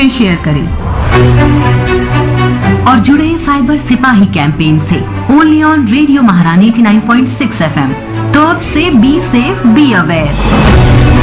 से शेयर करें और जुड़े साइबर सिपाही कैंपेन से ओनली ऑन रेडियो महारानी 89.6 FM। तो अब से बी सेफ, बी अवेयर।